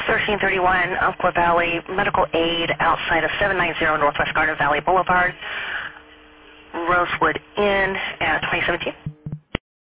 1331 Umpqua Valley Medical Aid outside of 790 Northwest Garden Valley Boulevard, Rosewood Inn at 2017.